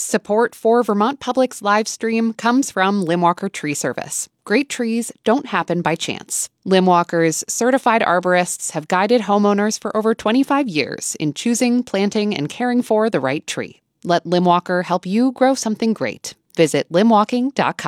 Support for Vermont Public's live stream comes from Limwalker Tree Service. Great trees don't happen by chance. Limwalker's certified arborists have guided homeowners for over 25 years in choosing, planting, and caring for the right tree. Let Limwalker help you grow something great. Visit limwalking.com.